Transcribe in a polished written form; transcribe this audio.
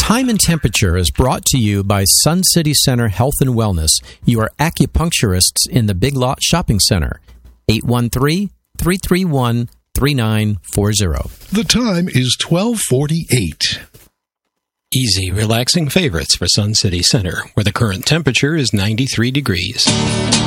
Time and Temperature is brought to you by Sun City Center Health and Wellness, your acupuncturists in the Big Lot Shopping Center. 813-331-3940. The time is 12:48. Easy, relaxing favorites for Sun City Center, where the current temperature is 93 degrees.